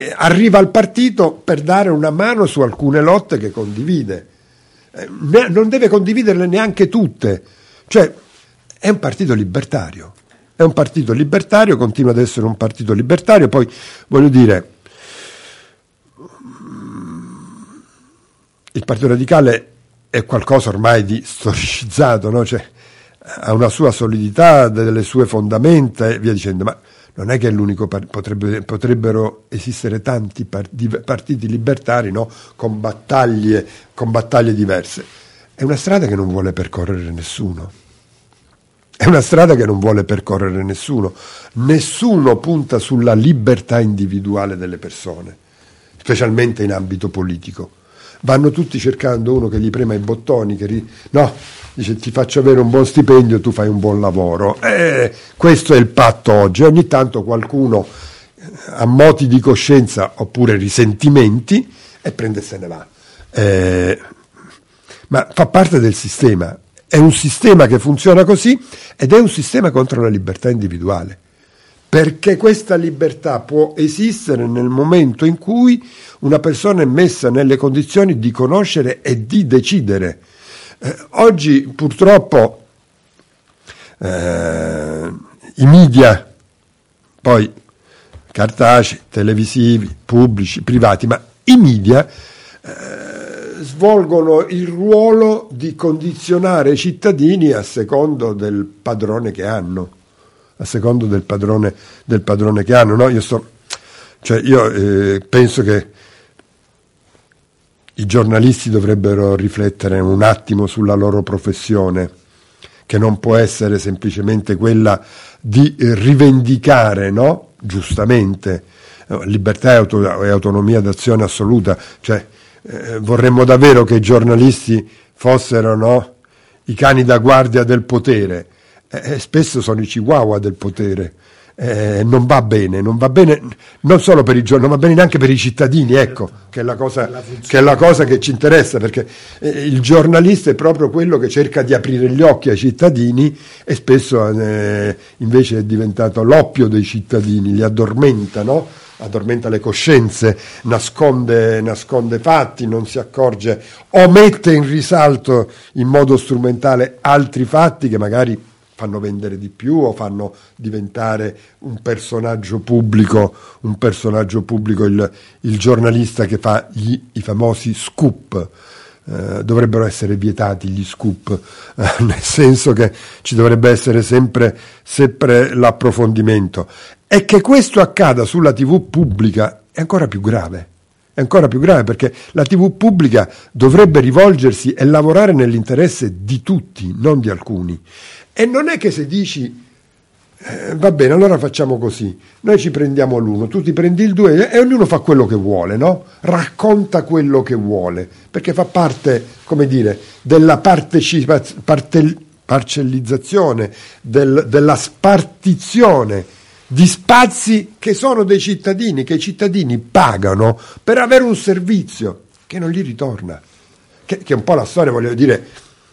arriva al partito per dare una mano su alcune lotte che condivide. Non deve condividerle neanche tutte. Cioè, è un partito libertario. È un partito libertario, continua ad essere un partito libertario. Poi, voglio dire, il Partito Radicale è qualcosa ormai di storicizzato, no? Cioè, ha una sua solidità, delle sue fondamenta e via dicendo, ma non è che è l'unico, potrebbero esistere tanti partiti libertari, no? con battaglie diverse. È una strada che non vuole percorrere nessuno. È una strada che non vuole percorrere nessuno. Nessuno punta sulla libertà individuale delle persone, specialmente in ambito politico. Vanno tutti cercando uno che gli prema i bottoni, dice ti faccio avere un buon stipendio, tu fai un buon lavoro. Questo è il patto oggi. Ogni tanto qualcuno ha moti di coscienza oppure risentimenti e prende e se ne va. Ma fa parte del sistema. È un sistema che funziona così ed è un sistema contro la libertà individuale. Perché questa libertà può esistere nel momento in cui una persona è messa nelle condizioni di conoscere e di decidere. Oggi purtroppo i media, poi cartacei, televisivi, pubblici, privati, ma i media svolgono il ruolo di condizionare i cittadini a secondo del padrone che hanno. A secondo del padrone che hanno, no? Io penso che i giornalisti dovrebbero riflettere un attimo sulla loro professione, che non può essere semplicemente quella di rivendicare, no? Giustamente, libertà e autonomia d'azione assoluta, cioè vorremmo davvero che i giornalisti fossero, no? I cani da guardia del potere. Spesso sono i chihuahua del potere. Non va bene non solo per i giornalisti, non va bene neanche per i cittadini, ecco, che è la cosa che ci interessa, perché il giornalista è proprio quello che cerca di aprire gli occhi ai cittadini e spesso invece è diventato l'oppio dei cittadini, li addormenta, no? Addormenta le coscienze, nasconde fatti, non si accorge o mette in risalto in modo strumentale altri fatti che magari fanno vendere di più o fanno diventare un personaggio pubblico il giornalista che fa i famosi scoop. Dovrebbero essere vietati gli scoop, nel senso che ci dovrebbe essere sempre l'approfondimento. E che questo accada sulla TV pubblica è ancora più grave. È ancora più grave perché la TV pubblica dovrebbe rivolgersi e lavorare nell'interesse di tutti, non di alcuni. E non è che se dici va bene, allora facciamo così, noi ci prendiamo l'uno, tu ti prendi il due e ognuno fa quello che vuole, no? Racconta quello che vuole, perché fa parte, come dire, della parcellizzazione, della spartizione di spazi che sono dei cittadini, che i cittadini pagano per avere un servizio che non gli ritorna, che è un po' la storia, voglio dire,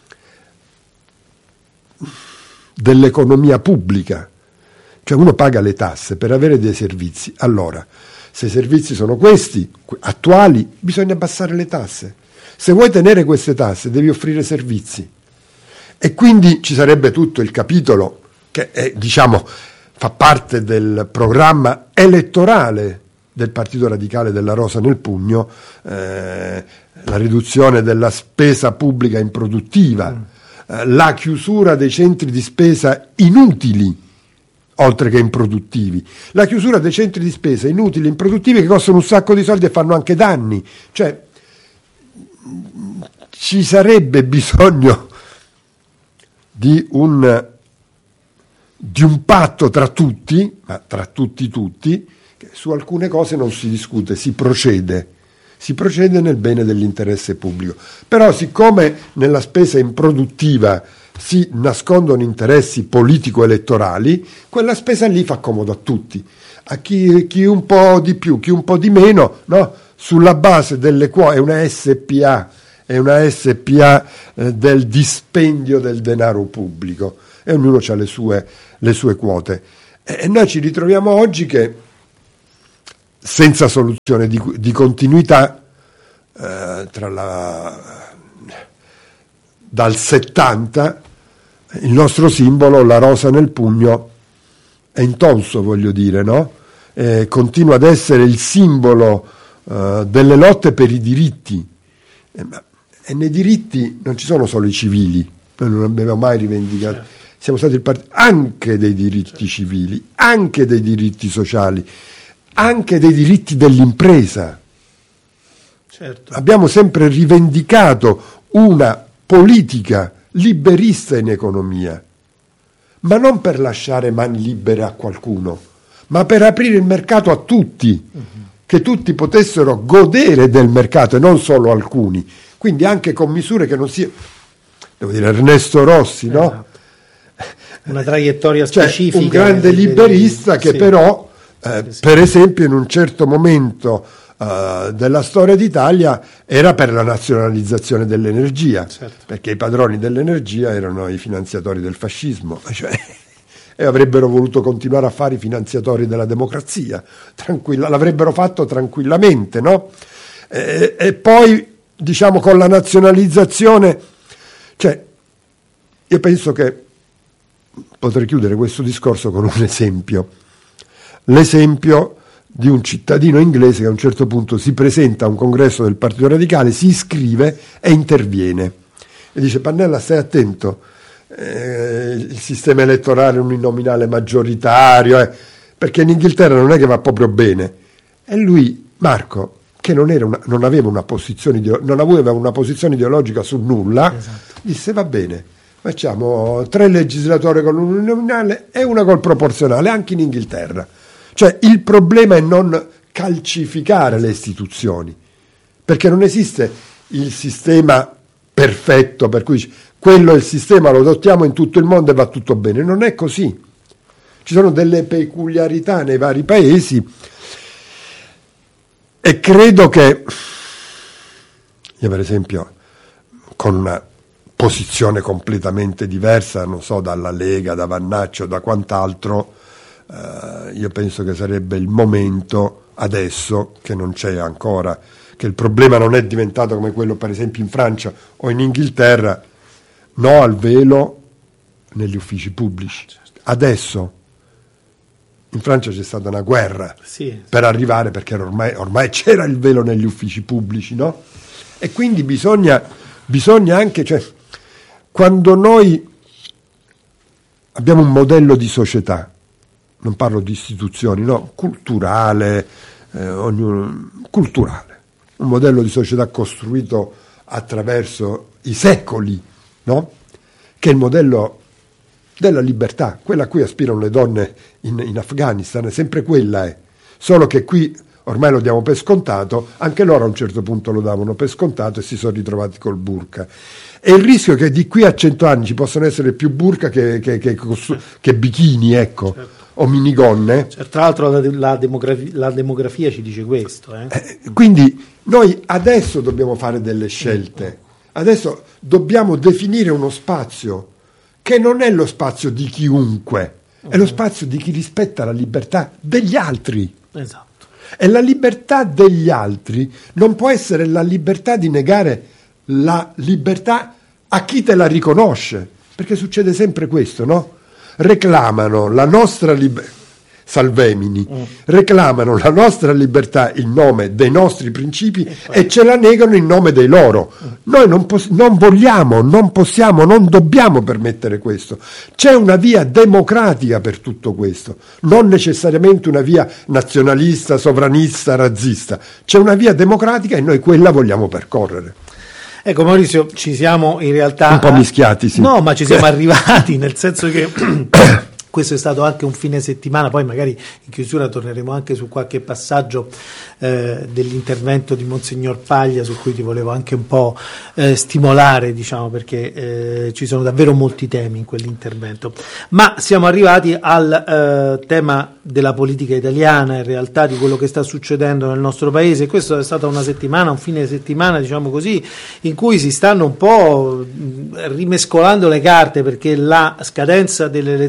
dell'economia pubblica. Cioè uno paga le tasse per avere dei servizi. Allora, se i servizi sono questi, attuali, bisogna abbassare le tasse. Se vuoi tenere queste tasse, devi offrire servizi. E quindi ci sarebbe tutto il capitolo che è, fa parte del programma elettorale del Partito Radicale della Rosa nel Pugno, la riduzione della spesa pubblica improduttiva, la chiusura dei centri di spesa inutili, oltre che improduttivi, la chiusura dei centri di spesa inutili, improduttivi, che costano un sacco di soldi e fanno anche danni. Cioè, ci sarebbe bisogno di un patto tra tutti, ma tra tutti, che su alcune cose non si discute, si procede nel bene dell'interesse pubblico. Però siccome nella spesa improduttiva si nascondono interessi politico-elettorali, quella spesa lì fa comodo a tutti, a chi un po' di più, chi un po' di meno, no? Sulla base delle quote, è una SPA del dispendio del denaro pubblico e ognuno ha le sue quote. E noi ci ritroviamo oggi che senza soluzione di continuità dal 70 il nostro simbolo, la rosa nel pugno, è intonso, voglio dire, no? Continua ad essere il simbolo delle lotte per i diritti, e nei diritti non ci sono solo i civili, noi non abbiamo mai rivendicato, siamo stati il partito anche dei diritti civili, anche dei diritti sociali, anche dei diritti dell'impresa. Certo. Abbiamo sempre rivendicato una politica liberista in economia, ma non per lasciare mani libere a qualcuno, ma per aprire il mercato a tutti, che tutti potessero godere del mercato e non solo alcuni, quindi anche con misure che non siano, devo dire, Ernesto Rossi, no? Esatto. Una traiettoria specifica, un grande liberista che però per esempio in un certo momento della storia d'Italia era per la nazionalizzazione dell'energia, certo, perché i padroni dell'energia erano i finanziatori del fascismo, cioè, e avrebbero voluto continuare a fare i finanziatori della democrazia, l'avrebbero fatto tranquillamente, no? E poi, diciamo, con la nazionalizzazione, cioè, io penso che potrei chiudere questo discorso con un esempio, l'esempio di un cittadino inglese che a un certo punto si presenta a un congresso del Partito Radicale, si iscrive e interviene e dice: Pannella, stai attento, il sistema elettorale è un uninominale maggioritario, perché in Inghilterra non è che va proprio bene. E lui, Marco, che non aveva una posizione ideologica su nulla, esatto, disse: va bene, facciamo 3 legislatori con l'uninominale e una col proporzionale anche in Inghilterra. Cioè il problema è non calcificare le istituzioni, perché non esiste il sistema perfetto per cui quello è il sistema, lo adottiamo in tutto il mondo e va tutto bene. Non è così. Ci sono delle peculiarità nei vari paesi e credo che io, per esempio, con una posizione completamente diversa, non so, dalla Lega, da Vannaccio, da quant'altro, io penso che sarebbe il momento adesso, che non c'è ancora, che il problema non è diventato come quello per esempio in Francia o in Inghilterra, no al velo negli uffici pubblici. Adesso in Francia c'è stata una guerra per arrivare, perché ormai c'era il velo negli uffici pubblici, no? E quindi bisogna anche, cioè, quando noi abbiamo un modello di società, non parlo di istituzioni, no, culturale, culturale, un modello di società costruito attraverso i secoli, no? Che è il modello della libertà, quella a cui aspirano le donne in Afghanistan, è sempre quella è, solo che qui ormai lo diamo per scontato, anche loro a un certo punto lo davano per scontato e si sono ritrovati col burka. E il rischio è che di qui a 100 anni ci possano essere più burka che bikini, ecco. Certo. O minigonne. Tra l'altro la demografia ci dice questo. Quindi noi adesso dobbiamo fare delle scelte, adesso dobbiamo definire uno spazio che non è lo spazio di chiunque, è lo spazio di chi rispetta la libertà degli altri. Esatto. E la libertà degli altri non può essere la libertà di negare la libertà a chi te la riconosce, perché succede sempre questo, no? Reclamano la nostra libertà, Salvemini, reclamano la nostra libertà in nome dei nostri principi e ce la negano in nome dei loro. Noi non vogliamo, non possiamo, non dobbiamo permettere questo. C'è una via democratica per tutto questo, non necessariamente una via nazionalista, sovranista, razzista. C'è una via democratica e noi quella vogliamo percorrere. Ecco Maurizio, ci siamo in realtà un po' mischiati, sì. No, ma ci siamo arrivati, nel senso che questo è stato anche un fine settimana, poi magari in chiusura torneremo anche su qualche passaggio dell'intervento di Monsignor Paglia, su cui ti volevo anche un po' stimolare, diciamo, perché ci sono davvero molti temi in quell'intervento. Ma siamo arrivati al tema della politica italiana, in realtà di quello che sta succedendo nel nostro paese. Questa è stata una settimana, un fine settimana, diciamo così, in cui si stanno un po' rimescolando le carte, perché la scadenza delle elezioni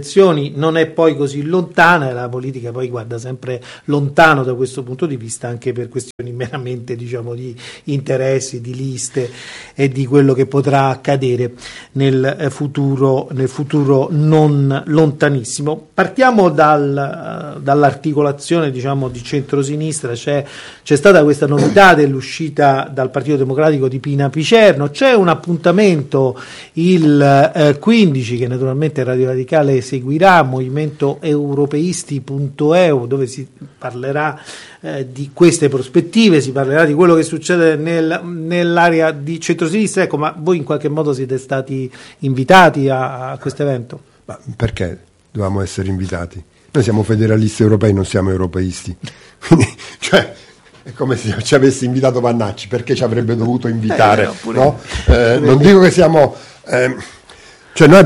quindi non è poi così lontana, e la politica poi guarda sempre lontano da questo punto di vista, anche per questioni meramente, diciamo, di interessi, di liste e di quello che potrà accadere nel futuro non lontanissimo. Partiamo dall'articolazione, diciamo, di centrosinistra. C'è stata questa novità dell'uscita dal Partito Democratico di Pina Picerno. C'è un appuntamento il 15 che naturalmente Radio Radicale seguirà, movimento-europeisti.eu, dove si parlerà di queste prospettive, si parlerà di quello che succede nell'area di centrosinistra. Ecco, ma voi in qualche modo siete stati invitati a questo evento? Ma perché dovevamo essere invitati? Noi siamo federalisti europei, non siamo europeisti. Quindi, cioè, è come se ci avessi invitato Vannacci, perché ci avrebbe dovuto invitare? No? Non dico che siamo... cioè noi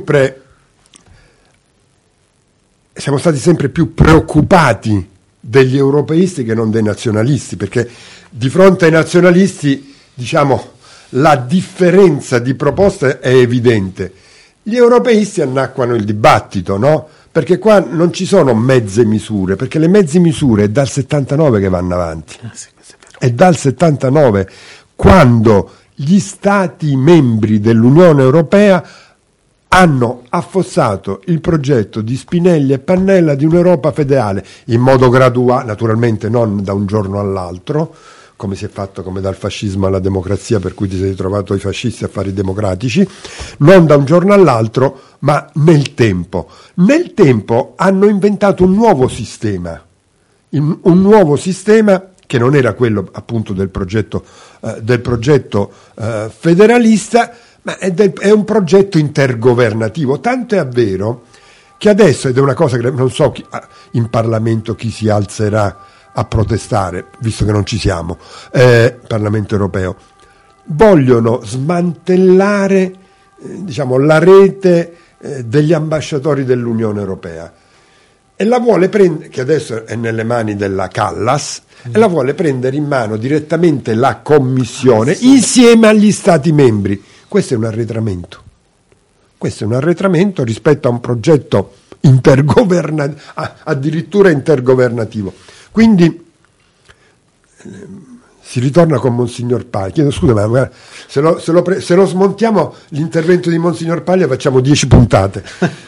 siamo stati sempre più preoccupati degli europeisti che non dei nazionalisti, perché di fronte ai nazionalisti, diciamo, la differenza di proposte è evidente. Gli europeisti annacquano il dibattito, no? Perché qua non ci sono mezze misure, perché le mezze misure è dal 79 che vanno avanti. È dal 79, quando gli stati membri dell'Unione Europea hanno affossato il progetto di Spinelli e Pannella di un'Europa federale, in modo graduale, naturalmente non da un giorno all'altro, come si è fatto come dal fascismo alla democrazia, per cui ti sei trovato i fascisti a fare i democratici, non da un giorno all'altro, ma nel tempo. Nel tempo hanno inventato un nuovo sistema che non era quello appunto del progetto federalista, ma è un progetto intergovernativo. Tanto è vero che adesso, ed è una cosa che non so in Parlamento chi si alzerà a protestare, visto che non ci siamo, Parlamento europeo, vogliono smantellare diciamo la rete degli ambasciatori dell'Unione Europea, e la vuole prendere, che adesso è nelle mani della Callas, e la vuole prendere in mano direttamente la Commissione insieme agli Stati membri. Questo è un arretramento. Questo è un arretramento rispetto a un progetto addirittura intergovernativo. Quindi si ritorna con Monsignor Paglia. Chiedo scusa, ma se lo smontiamo l'intervento di Monsignor Paglia facciamo 10 puntate.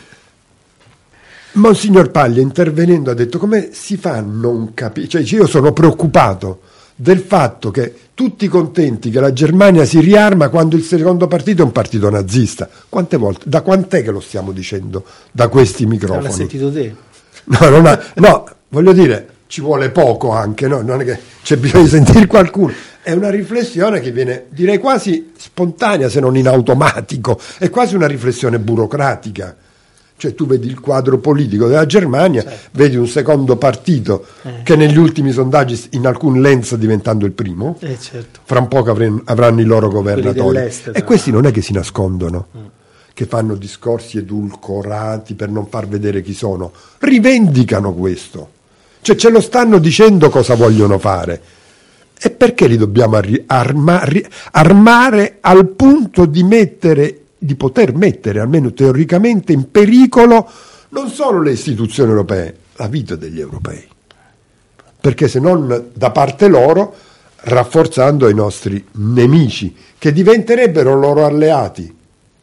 Monsignor Paglia, intervenendo, ha detto: come si fa a non capire? Cioè, io sono preoccupato del fatto che tutti contenti che la Germania si riarma quando il secondo partito è un partito nazista. Quante volte? Da quant'è che lo stiamo dicendo da questi microfoni? L'ha sentito te? No, voglio dire, ci vuole poco anche, no? Non è che c'è bisogno di sentire qualcuno. È una riflessione che viene, direi, quasi spontanea, se non in automatico. È quasi una riflessione burocratica. Cioè tu vedi il quadro politico della Germania, certo, vedi un secondo partito che negli ultimi sondaggi in alcun Lenz sta diventando il primo, certo, fra un po' avranno i loro governatori, e questi non è che si nascondono, che fanno discorsi edulcorati per non far vedere chi sono, rivendicano questo, cioè ce lo stanno dicendo cosa vogliono fare. E perché li dobbiamo armare al punto di poter mettere, almeno teoricamente, in pericolo non solo le istituzioni europee, la vita degli europei? Perché se non da parte loro, rafforzando i nostri nemici, che diventerebbero loro alleati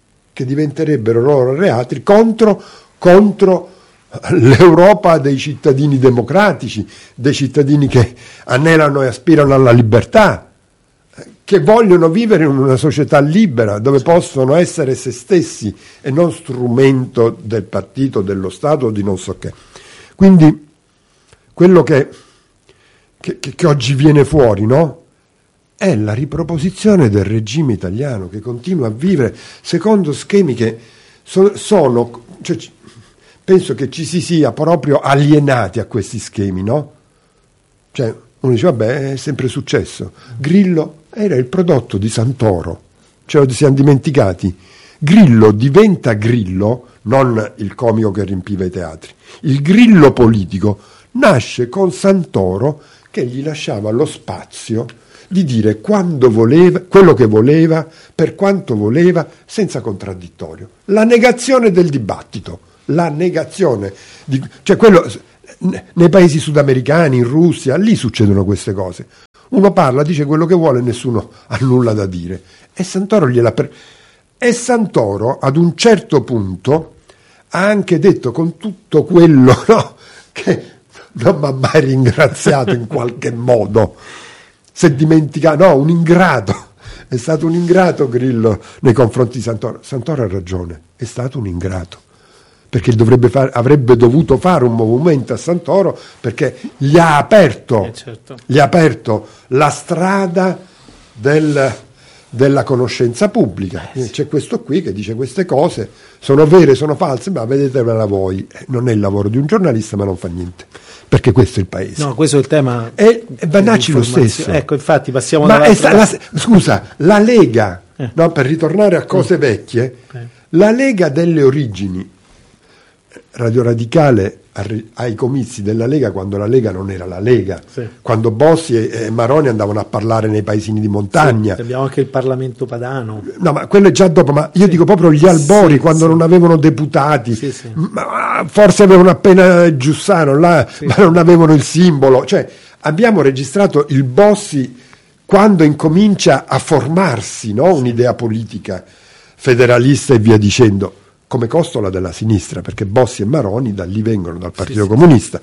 contro l'Europa dei cittadini democratici, dei cittadini che anelano e aspirano alla libertà, che vogliono vivere in una società libera dove possono essere se stessi e non strumento del partito, dello Stato o di non so che. Quindi quello che oggi viene fuori, no? È la riproposizione del regime italiano, che continua a vivere secondo schemi che sono cioè, penso che ci si sia proprio alienati a questi schemi, no? Cioè uno dice: vabbè, è sempre successo. Grillo era il prodotto di Santoro, ce lo siamo dimenticati. Grillo diventa Grillo, non il comico che riempiva i teatri. Il Grillo politico nasce con Santoro, che gli lasciava lo spazio di dire quando voleva, quello che voleva, per quanto voleva, senza contraddittorio. La negazione del dibattito, la negazione cioè quello, nei paesi sudamericani, in Russia, lì succedono queste cose. Uno parla, dice quello che vuole e nessuno ha nulla da dire. E Santoro e Santoro ad un certo punto ha anche detto, con tutto quello, no, che non mi ha mai ringraziato in qualche modo, si è dimenticato, no, un ingrato. È stato un ingrato Grillo nei confronti di Santoro. Santoro ha ragione, è stato un ingrato, perché avrebbe dovuto fare un movimento a Santoro, perché gli ha aperto la strada della conoscenza pubblica. C'è questo qui che dice queste cose, sono vere, sono false, ma vedetevela voi. Non è il lavoro di un giornalista, ma non fa niente, perché questo è il paese. No, questo è il tema. E Vannacci lo stesso. Ecco, infatti passiamo scusa, la Lega, no, per ritornare a cose vecchie, la Lega delle origini, Radio Radicale ai comizi della Lega, quando la Lega non era la Lega, quando Bossi e Maroni andavano a parlare nei paesini di montagna. Abbiamo anche il Parlamento padano. No, ma quello è già dopo, ma io dico proprio gli albori, quando non avevano deputati, ma forse avevano appena Giussano là, ma non avevano il simbolo. Cioè, abbiamo registrato il Bossi quando incomincia a formarsi, no? Un'idea politica federalista e via dicendo, come costola della sinistra, perché Bossi e Maroni da lì vengono, dal Partito Comunista.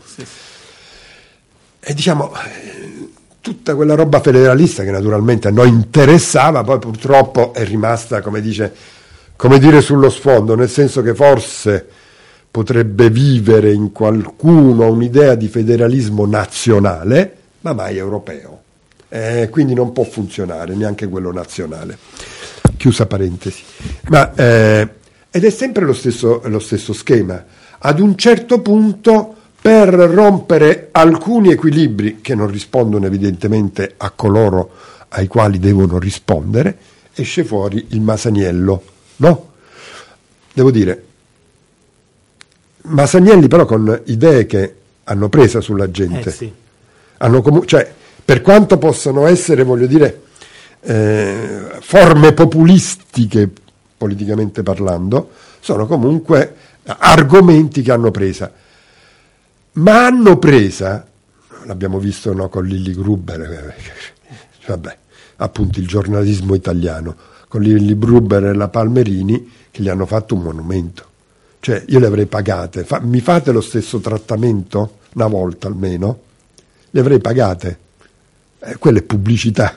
E diciamo, tutta quella roba federalista che naturalmente a noi interessava, poi purtroppo è rimasta, come dire, sullo sfondo, nel senso che forse potrebbe vivere in qualcuno un'idea di federalismo nazionale, ma mai europeo. Quindi non può funzionare neanche quello nazionale. Chiusa parentesi. Ed è sempre lo stesso schema. Ad un certo punto, per rompere alcuni equilibri che non rispondono evidentemente a coloro ai quali devono rispondere, esce fuori il Masaniello, no? Devo dire, Masanielli però con idee che hanno presa sulla gente. Cioè, per quanto possano essere, voglio dire, forme populistiche, politicamente parlando, sono comunque argomenti che hanno presa. Ma hanno presa, l'abbiamo visto, no, con Lilli Gruber, vabbè, appunto il giornalismo italiano, con Lilli Gruber e la Palmerini, che gli hanno fatto un monumento. Cioè, io le avrei pagate. Mi fate lo stesso trattamento? Una volta almeno? Le avrei pagate. Quella è pubblicità.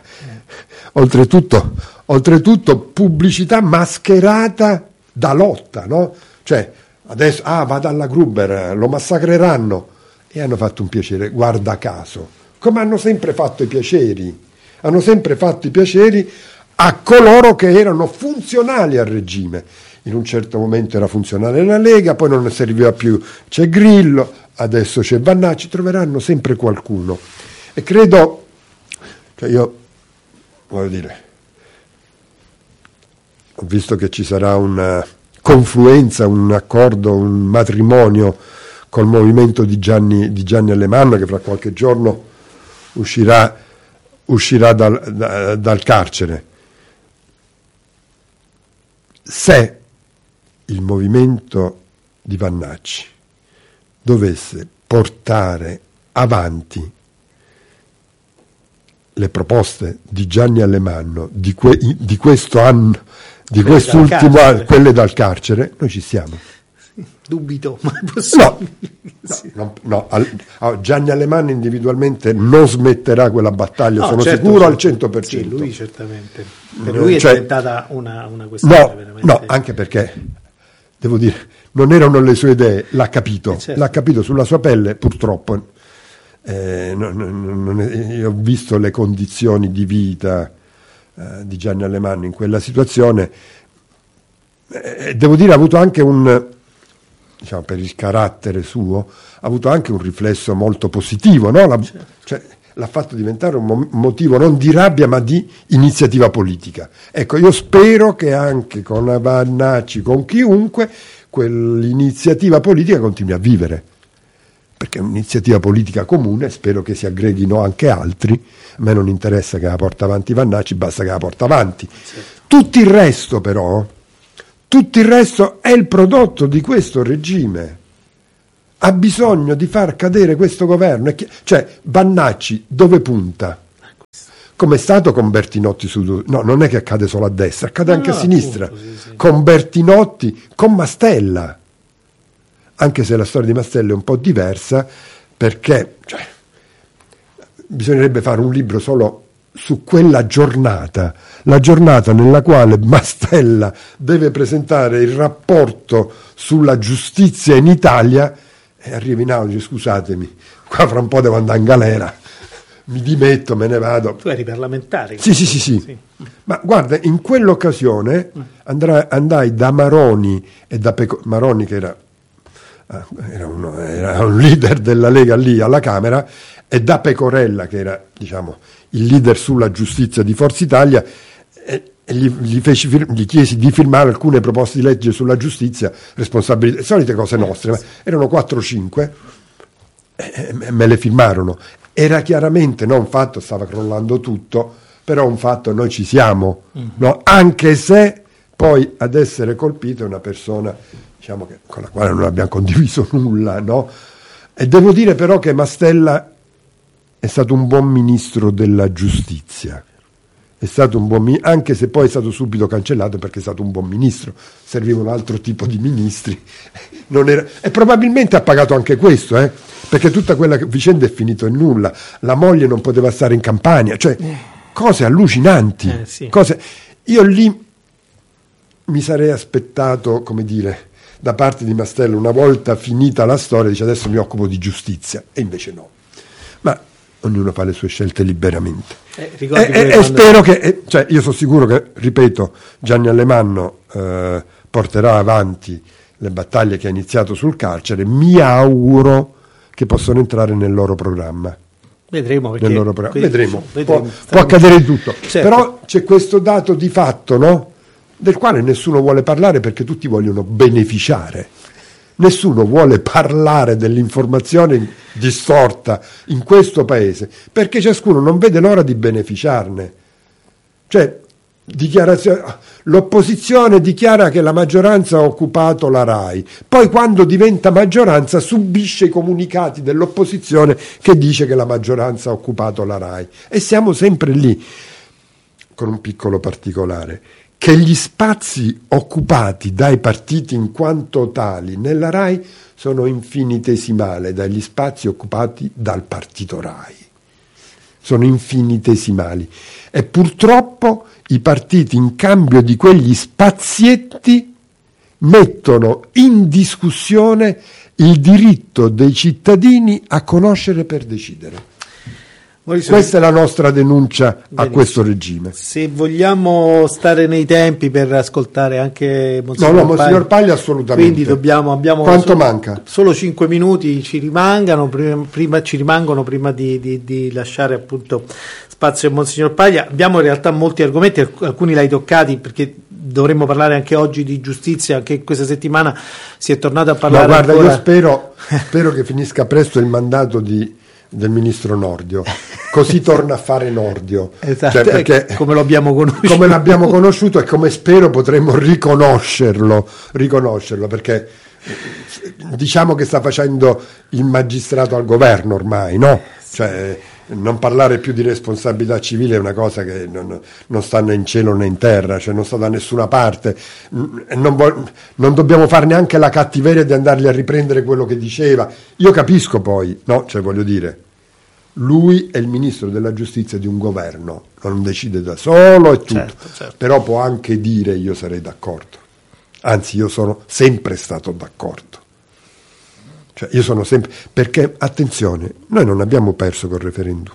Oltretutto pubblicità mascherata da lotta, no? Cioè, adesso vado alla Gruber, lo massacreranno, e hanno fatto un piacere, guarda caso, come hanno sempre fatto i piaceri a coloro che erano funzionali al regime. In un certo momento era funzionale la Lega, poi non ne serviva più, c'è Grillo, adesso c'è Vannacci, troveranno sempre qualcuno. E credo, cioè io voglio dire, ho visto che ci sarà una confluenza, un accordo, un matrimonio col movimento di Gianni Alemanno, che fra qualche giorno uscirà dal carcere. Se il movimento di Vannacci dovesse portare avanti le proposte di Gianni Alemanno di questo anno, di quest'ultimo anno, quelle dal carcere, noi ci siamo. Dubito, ma è possibile. No, Gianni Alemanno individualmente non smetterà quella battaglia, sono sicuro al 100%. Sì, lui certamente. Per lui è diventata una questione veramente. No, anche perché, devo dire, non erano le sue idee, l'ha capito sulla sua pelle, purtroppo. Io ho visto le condizioni di vita di Gianni Alemanno in quella situazione, devo dire ha avuto anche diciamo, per il carattere suo, ha avuto anche un riflesso molto positivo, no? Cioè, l'ha fatto diventare un motivo non di rabbia ma di iniziativa politica. Ecco, io spero che anche con Vannacci, con chiunque, quell'iniziativa politica continui a vivere, perché è un'iniziativa politica comune, spero che si aggreghino anche altri. A me non interessa che la porta avanti Vannacci, basta che la porta avanti. Tutto il resto però, Tutto il resto è il prodotto di questo regime. Ha bisogno di far cadere questo governo. Cioè, Bannacci dove punta? Come è stato con Bertinotti no, non è che accade solo a destra, accade anche a sinistra. Appunto, sì. Con Bertinotti, con Mastella. Anche se la storia di Mastella è un po' diversa, perché bisognerebbe fare un libro solo su quella giornata, la giornata nella quale Mastella deve presentare il rapporto sulla giustizia in Italia e arriva in aula e dice: scusatemi, qua fra un po' devo andare in galera, mi dimetto, me ne vado. Tu eri parlamentare. Sì. Ma guarda, in quell'occasione andai da Maroni e da Maroni, che era un leader della Lega lì alla Camera, e da Pecorella, che era, diciamo, il leader sulla giustizia di Forza Italia, e gli chiesi di firmare alcune proposte di legge sulla giustizia, responsabilità, solite cose nostre, ma erano 4 o 5, e me le firmarono. Era chiaramente non fatto, stava crollando tutto, però un fatto, noi ci siamo, no? Anche se poi ad essere colpito è una persona, diciamo, con la quale non abbiamo condiviso nulla, no? E devo dire però che Mastella è stato un buon ministro della giustizia, è stato un buon anche se poi è stato subito cancellato, perché è stato un buon ministro, serviva un altro tipo di ministri, e probabilmente ha pagato anche questo, perché tutta quella vicenda è finita in nulla, la moglie non poteva stare in Campania, cioè cose allucinanti, sì. Io lì mi sarei aspettato, come dire, da parte di Mastella, una volta finita la storia, dice: adesso mi occupo di giustizia, e invece no. Ma ognuno fa le sue scelte liberamente. E spero che, io sono sicuro che, ripeto, Gianni Alemanno porterà avanti le battaglie che ha iniziato sul carcere. Mi auguro che possano entrare nel loro programma. Vedremo, vedremo. Può accadere di tutto. Certo. Però c'è questo dato di fatto, no? Del quale nessuno vuole parlare, perché tutti vogliono beneficiare. Nessuno vuole parlare dell'informazione distorta in questo paese, perché ciascuno non vede l'ora di beneficiarne. Cioè, l'opposizione dichiara che la maggioranza ha occupato la RAI, poi quando diventa maggioranza subisce i comunicati dell'opposizione che dice che la maggioranza ha occupato la RAI, e siamo sempre lì, con un piccolo particolare, che gli spazi occupati dai partiti in quanto tali nella RAI sono infinitesimali dagli spazi occupati dal partito RAI. Sono infinitesimali. E purtroppo i partiti, in cambio di quegli spazietti, mettono in discussione il diritto dei cittadini a conoscere per decidere. Questa è la nostra denuncia a questo regime. Se vogliamo stare nei tempi per ascoltare anche Monsignor Paglia, assolutamente. Quindi abbiamo quanto manca? Solo 5 minuti ci rimangono prima di lasciare appunto spazio a Monsignor Paglia. Abbiamo in realtà molti argomenti, alcuni l'hai toccati, perché dovremmo parlare anche oggi di giustizia. Anche questa settimana si è tornato a parlare. Guarda, io spero che finisca presto il mandato del ministro Nordio, così torna a fare Nordio. Esatto, perché come lo abbiamo conosciuto. Come l'abbiamo conosciuto e come spero potremo riconoscerlo, perché diciamo che sta facendo il magistrato al governo ormai, no? Cioè, non parlare più di responsabilità civile è una cosa che non sta né in cielo né in terra, cioè non sta da nessuna parte, non dobbiamo fare neanche la cattiveria di andargli a riprendere quello che diceva. Io capisco poi, no? Cioè, voglio dire, lui è il ministro della giustizia di un governo, non decide da solo e tutto, certo. Però può anche dire: io sarei d'accordo, anzi io sono sempre stato d'accordo. Cioè, io sono sempre, perché attenzione, noi non abbiamo perso col referendum.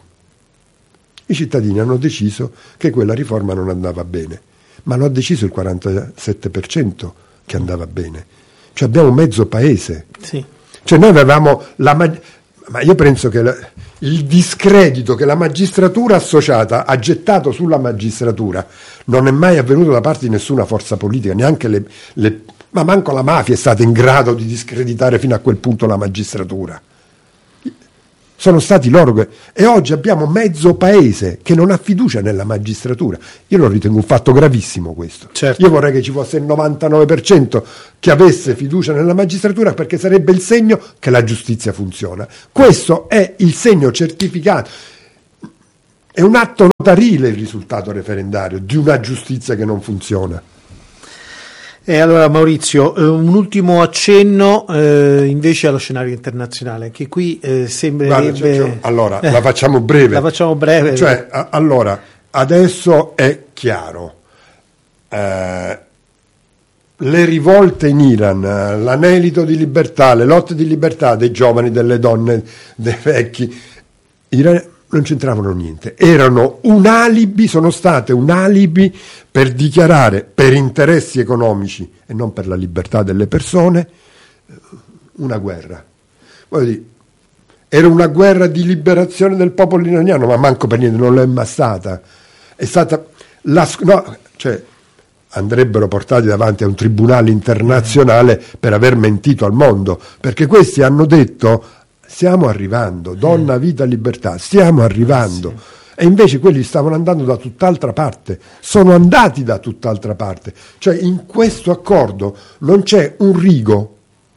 I cittadini hanno deciso che quella riforma non andava bene, ma lo ha deciso il 47% che andava bene. Cioè abbiamo mezzo paese. Sì. Cioè noi avevamo ma io penso che il discredito che la magistratura associata ha gettato sulla magistratura non è mai avvenuto da parte di nessuna forza politica, neanche ma manco la mafia è stata in grado di discreditare fino a quel punto la magistratura. sono stati loro e oggi abbiamo mezzo paese che non ha fiducia nella magistratura. Io lo ritengo un fatto gravissimo questo. Certo. Io vorrei che ci fosse il 99% che avesse fiducia nella magistratura, perché sarebbe il segno che la giustizia funziona. Questo è il segno certificato. È un atto notarile il risultato referendario di una giustizia che non funziona. E allora Maurizio, un ultimo accenno invece allo scenario internazionale, che qui sembrerebbe... Allora, la facciamo breve. La facciamo breve. Cioè, allora, adesso è chiaro. Le rivolte in Iran, l'anelito di libertà, le lotte di libertà dei giovani, delle donne, dei vecchi, non c'entravano niente, erano un alibi, sono state un alibi per dichiarare, per interessi economici e non per la libertà delle persone, una guerra. Voglio dire, era una guerra di liberazione del popolo iraniano, ma manco per niente, non lo è mai stata. È stata andrebbero portati davanti a un tribunale internazionale per aver mentito al mondo, perché questi hanno detto: stiamo arrivando, donna, vita, libertà, stiamo arrivando. Sì. E invece quelli stavano andando da tutt'altra parte, sono andati da tutt'altra parte. Cioè in questo accordo non c'è un rigo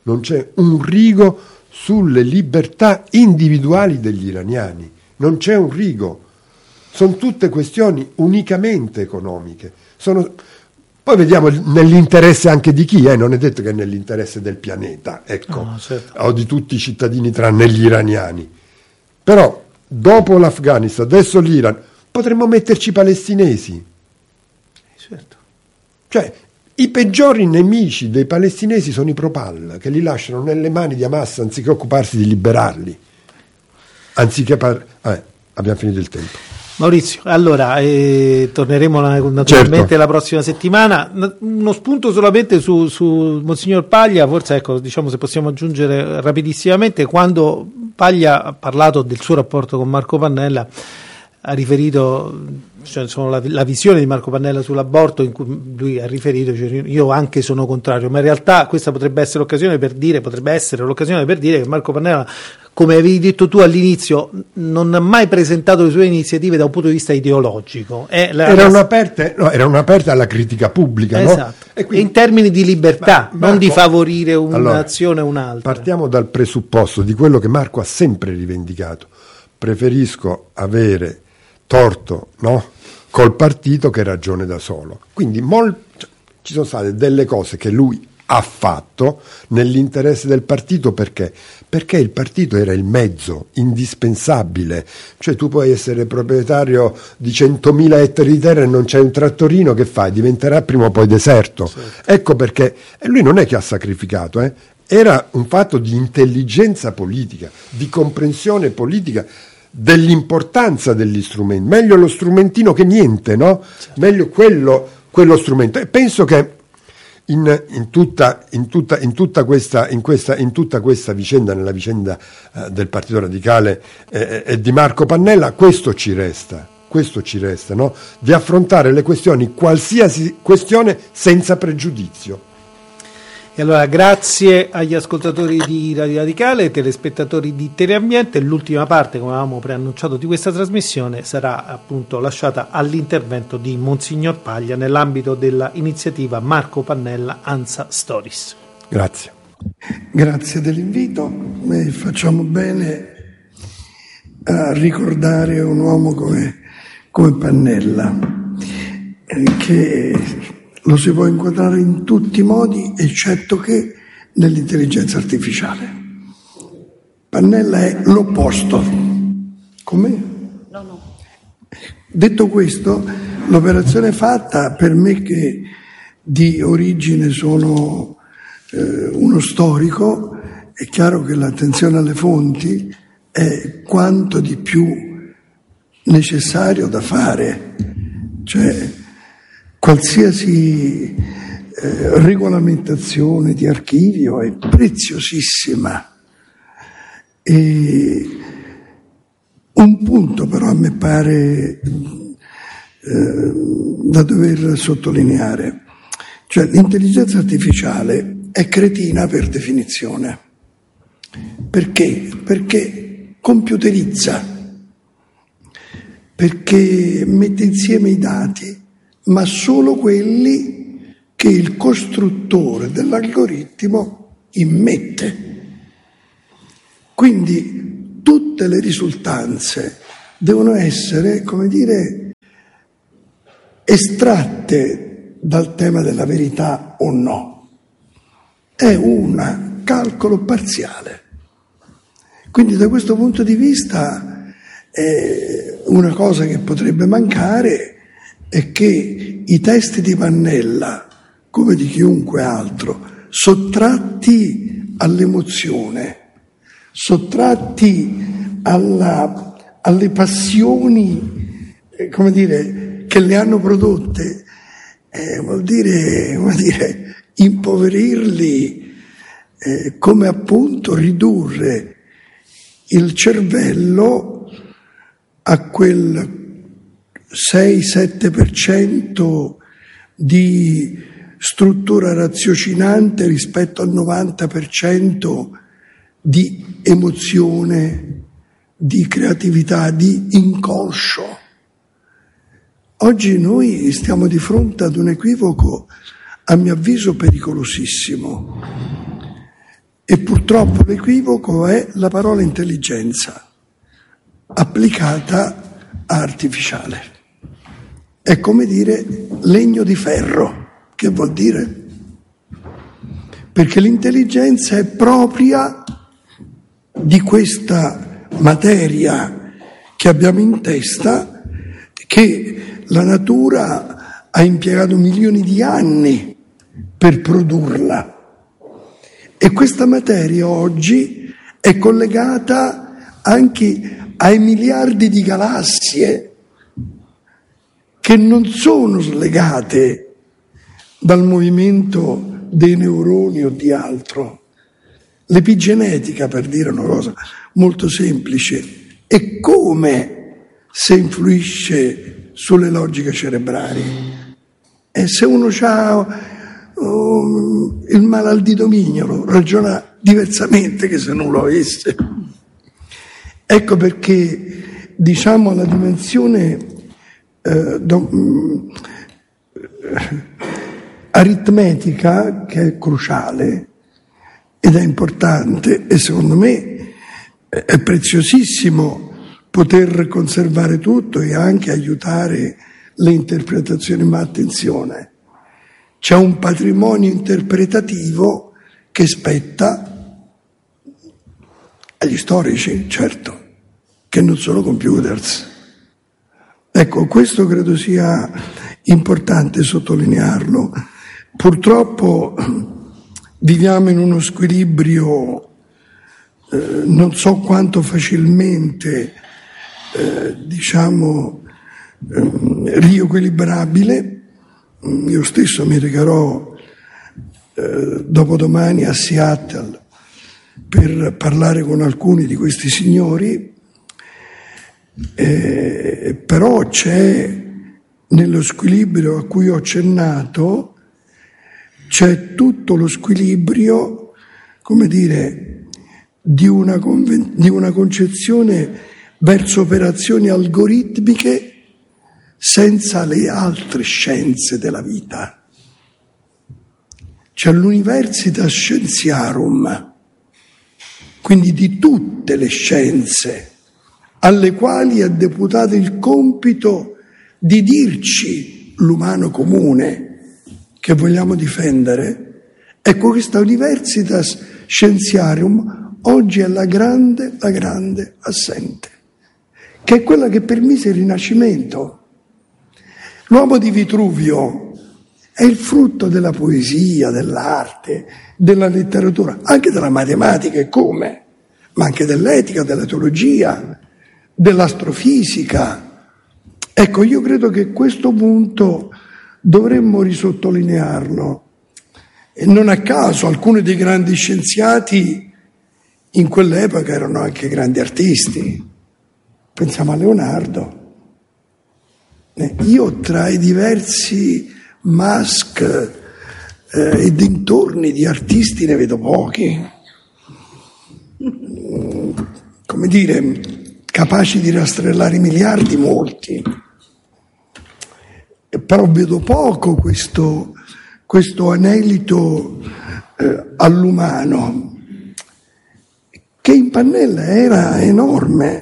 sulle libertà individuali degli iraniani, non c'è un rigo. Sono tutte questioni unicamente economiche. Poi vediamo nell'interesse anche di chi, non è detto che è nell'interesse del pianeta, ecco, certo, o di tutti i cittadini tranne gli iraniani. Però dopo l'Afghanistan, adesso l'Iran, potremmo metterci i palestinesi. Certo. Cioè, i peggiori nemici dei palestinesi sono i Pro-Pal, che li lasciano nelle mani di Hamas anziché occuparsi di liberarli. Abbiamo finito il tempo. Maurizio, allora torneremo naturalmente la prossima settimana. Uno spunto solamente su Monsignor Paglia, forse diciamo se possiamo aggiungere rapidissimamente, quando Paglia ha parlato del suo rapporto con Marco Pannella, ha riferito la visione di Marco Pannella sull'aborto, in cui lui ha riferito, io anche sono contrario, ma in realtà questa potrebbe essere l'occasione per dire che Marco Pannella, come avevi detto tu all'inizio, non ha mai presentato le sue iniziative da un punto di vista ideologico. Erano aperte alla critica pubblica, esatto. No? E quindi, in termini di libertà, non di favorire un'azione o un'altra. Partiamo dal presupposto di quello che Marco ha sempre rivendicato: preferisco avere torto, no? Col partito che ragione da solo. Quindi ci sono state delle cose che lui ha fatto nell'interesse del partito, perché il partito era il mezzo indispensabile. Cioè tu puoi essere proprietario di 100.000 ettari di terra e non c'è un trattorino, che fai? Diventerà prima o poi deserto. Certo. Ecco perché lui non è che ha sacrificato, era un fatto di intelligenza politica, di comprensione politica dell'importanza degli strumenti. Meglio lo strumentino che niente, no? Certo. Meglio quello strumento. E penso che in tutta questa vicenda, nella vicenda del Partito Radicale e di Marco Pannella, questo ci resta, no? Di affrontare le questioni, qualsiasi questione, senza pregiudizio. E allora grazie agli ascoltatori di Radio Radicale, ai telespettatori di Teleambiente. L'ultima parte, come avevamo preannunciato, di questa trasmissione sarà appunto lasciata all'intervento di Monsignor Paglia nell'ambito della iniziativa Marco Pannella Ansa Stories. Grazie. Grazie dell'invito. Facciamo bene a ricordare un uomo come Pannella, che lo si può inquadrare in tutti i modi, eccetto che nell'intelligenza artificiale. Pannella è l'opposto. Com'è? No. Detto questo, l'operazione fatta, per me che di origine sono uno storico, è chiaro che l'attenzione alle fonti è quanto di più necessario da fare. Cioè, qualsiasi regolamentazione di archivio è preziosissima. E un punto però a me pare da dover sottolineare, cioè l'intelligenza artificiale è cretina per definizione. Perché? Perché computerizza, perché mette insieme i dati, ma solo quelli che il costruttore dell'algoritmo immette. Quindi tutte le risultanze devono essere, come dire, estratte dal tema della verità o no. È un calcolo parziale. Quindi da questo punto di vista una cosa che potrebbe mancare è che i testi di Pannella, come di chiunque altro, sottratti all'emozione, sottratti alle passioni, come dire, che le hanno prodotte, vuol dire impoverirli, come appunto ridurre il cervello a quel 6-7% di struttura raziocinante rispetto al 90% di emozione, di creatività, di inconscio. Oggi noi stiamo di fronte ad un equivoco, a mio avviso, pericolosissimo. E purtroppo l'equivoco è la parola intelligenza applicata a artificiale. È come dire legno di ferro. Che vuol dire? Perché l'intelligenza è propria di questa materia che abbiamo in testa, che la natura ha impiegato milioni di anni per produrla. E questa materia oggi è collegata anche ai miliardi di galassie che non sono slegate dal movimento dei neuroni o di altro. L'epigenetica, per dire una cosa molto semplice, è come se influisce sulle logiche cerebrali. E se uno ha il male al dito mignolo, ragiona diversamente che se non lo avesse. Ecco perché, diciamo, la dimensione aritmetica, che è cruciale ed è importante, e secondo me è preziosissimo poter conservare tutto e anche aiutare le interpretazioni, ma attenzione, c'è un patrimonio interpretativo che spetta agli storici, certo, che non sono computers. Ecco, questo credo sia importante sottolinearlo. Purtroppo viviamo in uno squilibrio non so quanto facilmente riequilibrabile. Io stesso mi recherò dopodomani a Seattle per parlare con alcuni di questi signori, però c'è nello squilibrio a cui ho accennato, c'è tutto lo squilibrio, come dire, di una concezione verso operazioni algoritmiche senza le altre scienze della vita. C'è l'Universitas Scientiarum, quindi di tutte le scienze alle quali è deputato il compito di dirci l'umano comune che vogliamo difendere. Ecco, questa Universitas Scientiarum oggi è la grande assente, che è quella che permise il Rinascimento. L'uomo di Vitruvio è il frutto della poesia, dell'arte, della letteratura, anche della matematica e come, ma anche dell'etica, della teologia, dell'astrofisica. Ecco, io credo che questo punto dovremmo risottolinearlo. E non a caso alcuni dei grandi scienziati in quell'epoca erano anche grandi artisti. Pensiamo a Leonardo. Io tra i diversi Musk e dintorni di artisti ne vedo pochi. come dire, capaci di rastrellare i miliardi, molti. Però vedo poco questo anelito all'umano, che in Pannella era enorme.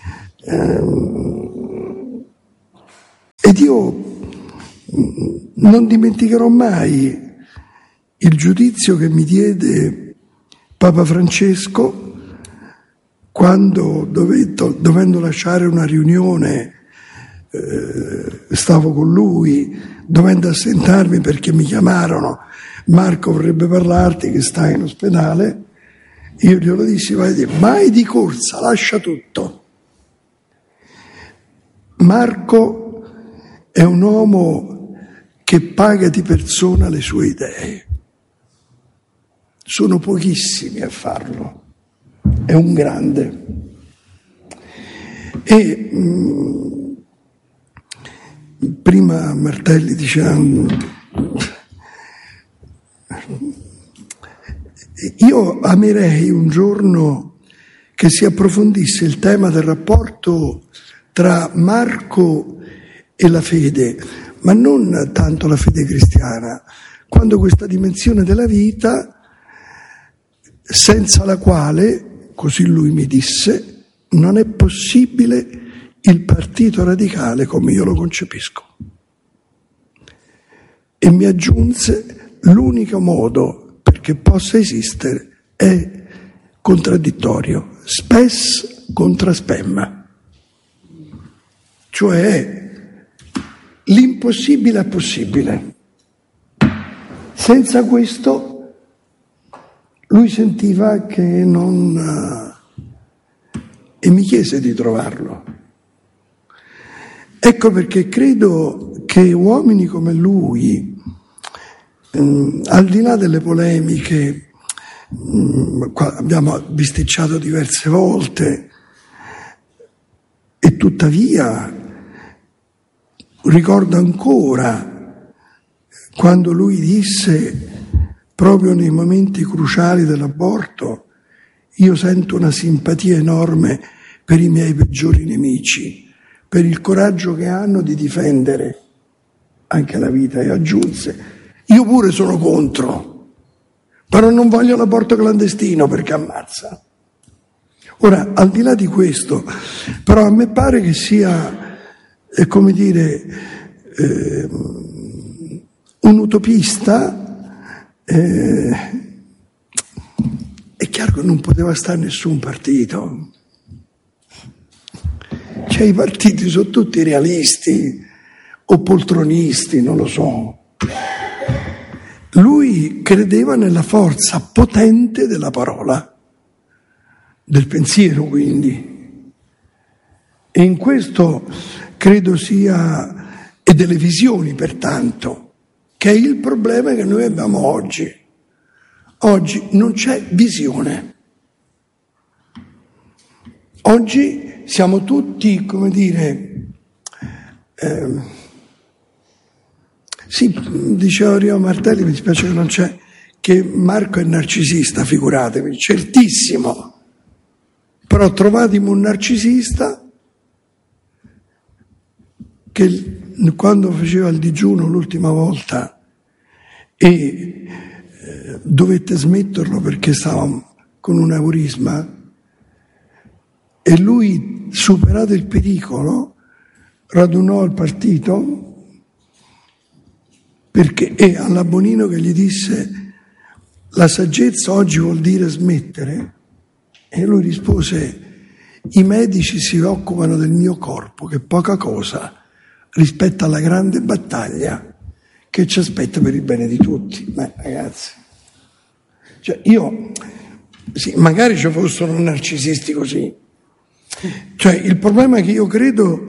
Ed io non dimenticherò mai il giudizio che mi diede Papa Francesco quando, dovendo lasciare una riunione, stavo con lui, dovendo assentarmi perché mi chiamarono: Marco vorrebbe parlarti, che sta in ospedale. Io glielo dissi: mai di corsa, lascia tutto. Marco è un uomo che paga di persona le sue idee. Sono pochissimi a farlo. È un grande. E prima Martelli diceva: io amerei un giorno che si approfondisse il tema del rapporto tra Marco e la fede, ma non tanto la fede cristiana, quando questa dimensione della vita, senza la quale, così lui mi disse, non è possibile il partito radicale come io lo concepisco. E mi aggiunse: l'unico modo perché possa esistere è contraddittorio, spes contra spem, cioè l'impossibile è possibile. Senza questo lui sentiva che non... e mi chiese di trovarlo. Ecco perché credo che uomini come lui, al di là delle polemiche, abbiamo bisticciato diverse volte, e tuttavia ricordo ancora quando lui disse, proprio nei momenti cruciali dell'aborto: io sento una simpatia enorme per i miei peggiori nemici, per il coraggio che hanno di difendere anche la vita. E aggiunse: io pure sono contro, però non voglio l'aborto clandestino perché ammazza. Ora, al di là di questo, però a me pare che sia, come dire, un utopista. È chiaro che non poteva stare nessun partito. Cioè, i partiti sono tutti realisti o poltronisti, non lo so. Lui credeva nella forza potente della parola, del pensiero, quindi. E in questo credo sia, e delle visioni pertanto, che è il problema che noi abbiamo oggi. Oggi non c'è visione. Oggi siamo tutti, come dire, sì, diceva Rio Martelli, mi dispiace che non c'è, che Marco è narcisista, figuratevi, certissimo. Però trovatemi un narcisista che quando faceva il digiuno l'ultima volta e dovette smetterlo perché stava con un aneurisma, e lui, superato il pericolo, radunò il partito e alla Bonino che gli disse: la saggezza oggi vuol dire smettere. E lui rispose: i medici si occupano del mio corpo, che è poca cosa rispetto alla grande battaglia che ci aspetta per il bene di tutti. Beh, ragazzi, cioè sì, magari ci fossero narcisisti così. Cioè, il problema che io credo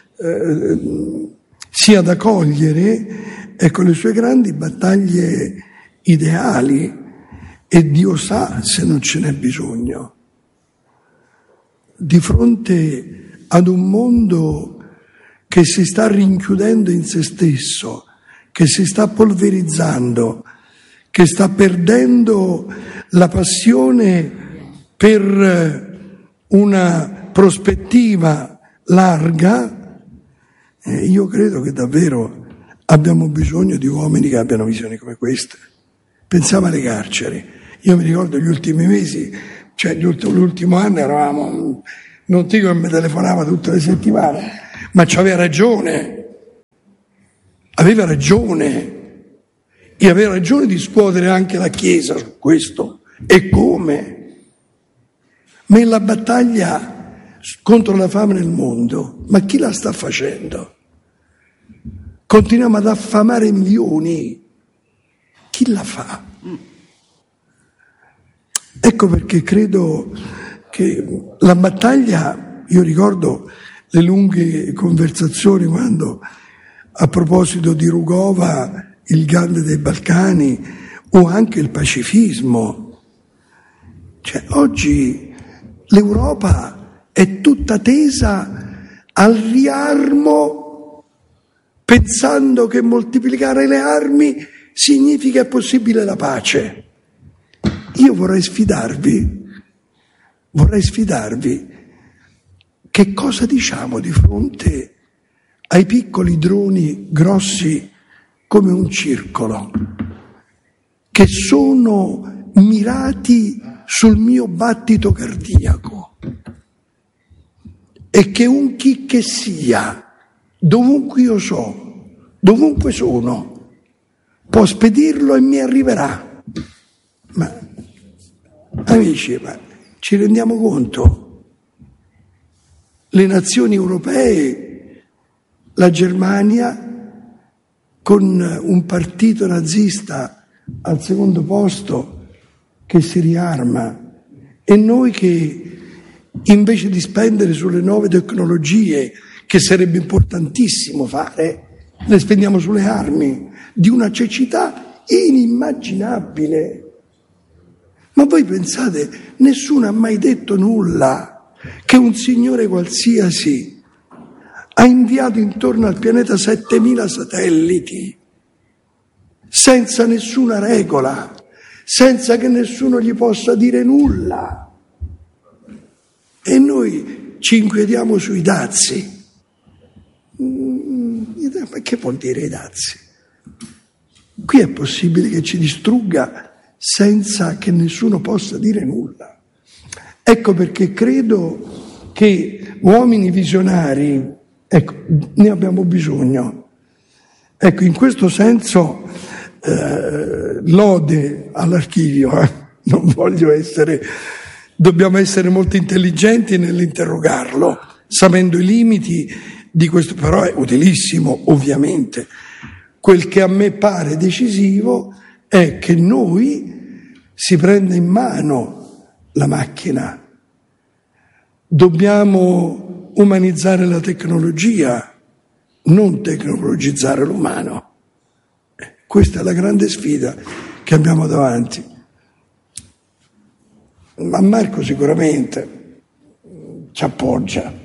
sia da cogliere è con le sue grandi battaglie ideali, e Dio sa se non ce n'è bisogno. Di fronte ad un mondo che si sta rinchiudendo in se stesso, che si sta polverizzando, che sta perdendo la passione per una prospettiva larga, io credo che davvero abbiamo bisogno di uomini che abbiano visioni come queste. Pensiamo alle carceri. Io mi ricordo gli ultimi mesi, cioè l'ultimo anno eravamo, non dico che mi telefonava tutte le settimane, ma c'aveva ragione. Aveva ragione. E aveva ragione di scuotere anche la Chiesa su questo. E come? Ma la battaglia contro la fame nel mondo, ma chi la sta facendo? Continuiamo ad affamare milioni. Chi la fa? Ecco perché credo che la battaglia, io ricordo le lunghe conversazioni quando, a proposito di Rugova, il grande dei Balcani, o anche il pacifismo. Cioè, oggi l'Europa è tutta tesa al riarmo, pensando che moltiplicare le armi significa è possibile la pace. Io vorrei sfidarvi, che cosa diciamo di fronte ai piccoli droni grossi come un circolo, che sono mirati sul mio battito cardiaco e che un chi che sia, dovunque io dovunque sono, può spedirlo e mi arriverà. Ma amici, ma ci rendiamo conto? Le nazioni europee, la Germania, con un partito nazista al secondo posto che si riarma, e noi che invece di spendere sulle nuove tecnologie, che sarebbe importantissimo fare, le spendiamo sulle armi di una cecità inimmaginabile. Ma voi pensate, nessuno ha mai detto nulla, che un signore qualsiasi ha inviato intorno al pianeta 7.000 satelliti, senza nessuna regola, senza che nessuno gli possa dire nulla. E noi ci inquietiamo sui dazi. Ma che vuol dire i dazi? Qui è possibile che ci distrugga senza che nessuno possa dire nulla. Ecco perché credo che uomini visionari, ecco, ne abbiamo bisogno. Ecco, in questo senso lode all'archivio, non voglio essere, dobbiamo essere molto intelligenti nell'interrogarlo, sapendo i limiti di questo, però è utilissimo ovviamente. Quel che a me pare decisivo è che noi si prenda in mano la macchina. Dobbiamo umanizzare la tecnologia, non tecnologizzare l'umano. Questa è la grande sfida che abbiamo davanti. Ma Marco sicuramente ci appoggia.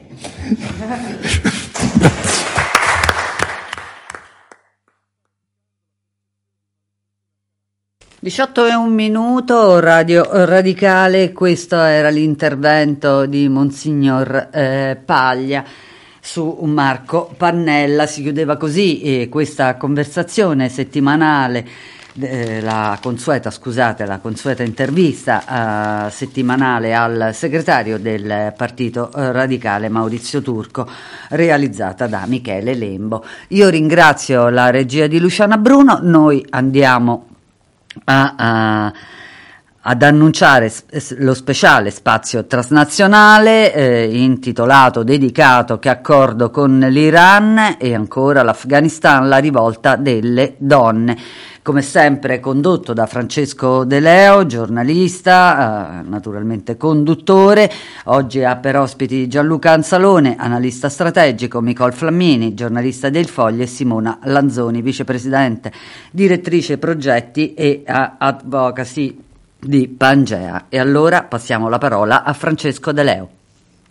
18:01, Radio Radicale. Questo era l'intervento di Monsignor Paglia su Marco Pannella. Si chiudeva così questa conversazione settimanale, la consueta intervista settimanale al segretario del Partito Radicale Maurizio Turco, realizzata da Michele Lembo. Io ringrazio la regia di Luciana Bruno. Noi andiamo ad annunciare lo speciale spazio transnazionale intitolato Dedicato, che accordo con l'Iran e ancora l'Afghanistan, la rivolta delle donne, come sempre condotto da Francesco De Leo, giornalista, naturalmente conduttore. Oggi ha per ospiti Gianluca Anzalone, analista strategico, Nicole Flammini, giornalista del Foglio, e Simona Lanzoni, vicepresidente, direttrice progetti e advocacy di Pangea. E allora passiamo la parola a Francesco De Leo.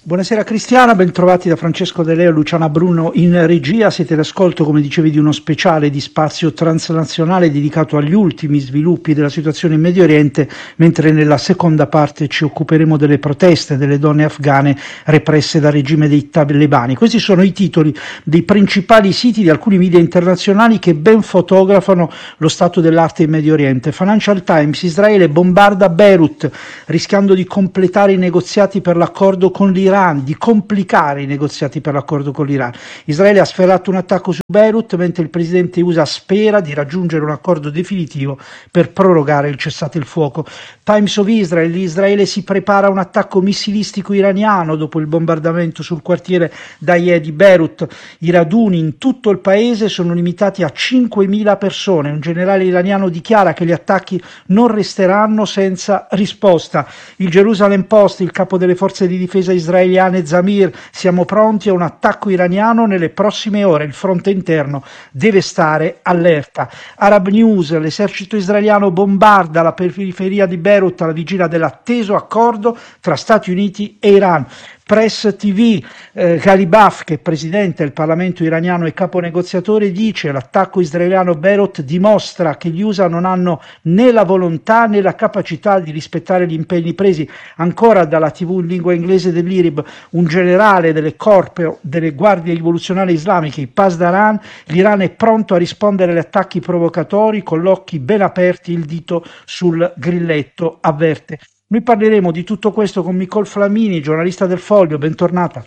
Buonasera Cristiana, bentrovati da Francesco De Leo e Luciana Bruno in regia. Siete all'ascolto, come dicevi, di uno speciale di Spazio Transnazionale dedicato agli ultimi sviluppi della situazione in Medio Oriente, mentre nella seconda parte ci occuperemo delle proteste delle donne afghane represse dal regime dei talebani. Questi sono i titoli dei principali siti di alcuni media internazionali che ben fotografano lo stato dell'arte in Medio Oriente. Financial Times: Israele bombarda Beirut rischiando di completare i negoziati per l'accordo con l'Iran, di complicare i negoziati per l'accordo con l'Iran. Israele ha sferrato un attacco su Beirut mentre il presidente USA spera di raggiungere un accordo definitivo per prorogare il cessate il fuoco. Times of Israel: Israele si prepara a un attacco missilistico iraniano dopo il bombardamento sul quartiere Dayeh di Beirut. I raduni in tutto il paese sono limitati a 5.000 persone. Un generale iraniano dichiara che gli attacchi non resteranno senza risposta. Il Jerusalem Post: il capo delle forze di difesa israeliane Zamir: siamo pronti a un attacco iraniano nelle prossime ore, il fronte interno deve stare allerta. Arab News: l'esercito israeliano bombarda la periferia di Beirut alla vigilia dell'atteso accordo tra Stati Uniti e Iran. Press TV: Ghalibaf, che è presidente del Parlamento iraniano e capo negoziatore, dice: l'attacco israeliano a Beirut dimostra che gli USA non hanno né la volontà né la capacità di rispettare gli impegni presi. Ancora dalla TV in lingua inglese dell'IRIB: un generale delle corpo delle guardie rivoluzionarie islamiche, i Pasdaran: l'Iran è pronto a rispondere agli attacchi provocatori con gli occhi ben aperti, il dito sul grilletto, avverte. Noi parleremo di tutto questo con Nicole Flamini, giornalista del Foglio. Bentornata.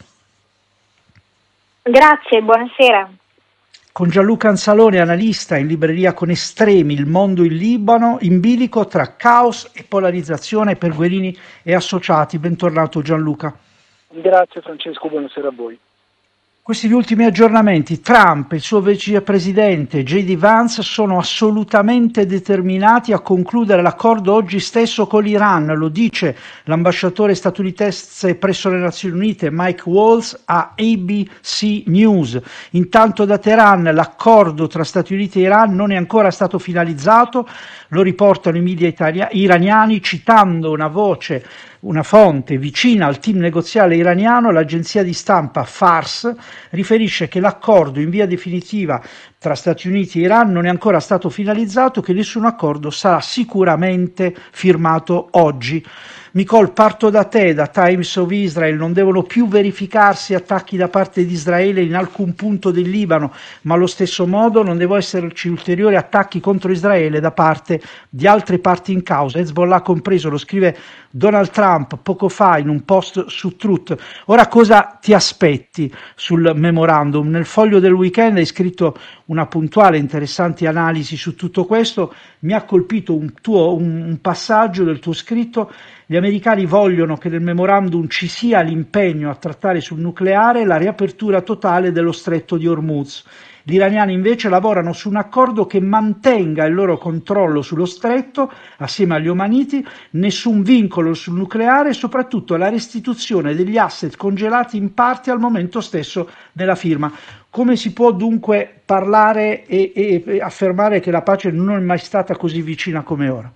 Grazie, buonasera. Con Gianluca Anzalone, analista, in libreria con Estremi, il mondo in Libano, in bilico tra caos e polarizzazione per Guerini e associati. Bentornato Gianluca. Grazie Francesco, buonasera a voi. Questi gli ultimi aggiornamenti. Trump e il suo vicepresidente J.D. Vance sono assolutamente determinati a concludere l'accordo oggi stesso con l'Iran, lo dice l'ambasciatore statunitense presso le Nazioni Unite Mike Waltz a ABC News. Intanto da Teheran l'accordo tra Stati Uniti e Iran non è ancora stato finalizzato, lo riportano i media iraniani citando una fonte vicina al team negoziale iraniano. L'agenzia di stampa Fars riferisce che l'accordo in via definitiva tra Stati Uniti e Iran non è ancora stato finalizzato, che nessun accordo sarà sicuramente firmato oggi. Nicole, parto da te, da Times of Israel. Non devono più verificarsi attacchi da parte di Israele in alcun punto del Libano, ma allo stesso modo non devono esserci ulteriori attacchi contro Israele da parte di altre parti in causa, Hezbollah compreso, lo scrive Donald Trump poco fa in un post su Truth. Ora cosa ti aspetti sul memorandum? Nel Foglio del weekend hai scritto una puntuale e interessante analisi su tutto questo. Mi ha colpito un passaggio del tuo scritto: gli americani vogliono che nel memorandum ci sia l'impegno a trattare sul nucleare e la riapertura totale dello stretto di Hormuz. Gli iraniani invece lavorano su un accordo che mantenga il loro controllo sullo stretto assieme agli omaniti, nessun vincolo sul nucleare e soprattutto la restituzione degli asset congelati in parte al momento stesso della firma. Come si può dunque parlare e affermare che la pace non è mai stata così vicina come ora?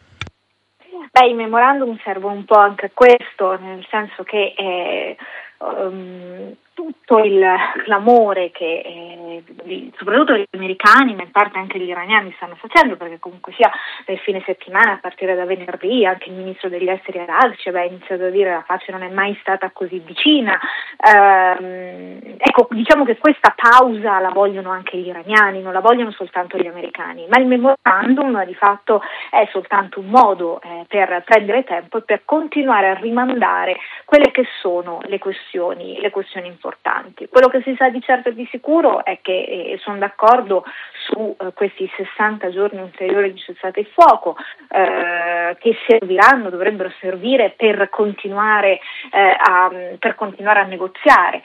I memorandum servono un po' anche a questo, nel senso che tutto l'amore che soprattutto gli americani, ma in parte anche gli iraniani stanno facendo, perché comunque sia nel fine settimana, a partire da venerdì, anche il ministro degli esteri Araghchi ha iniziato a dire che la pace non è mai stata così vicina. Ecco, diciamo che questa pausa la vogliono anche gli iraniani, non la vogliono soltanto gli americani, ma il memorandum di fatto è soltanto un modo per prendere tempo e per continuare a rimandare quelle che sono le questioni importanti. Quello che si sa di certo e di sicuro è che sono d'accordo su questi 60 giorni ulteriori di cessate il fuoco che dovrebbero servire per continuare a negoziare.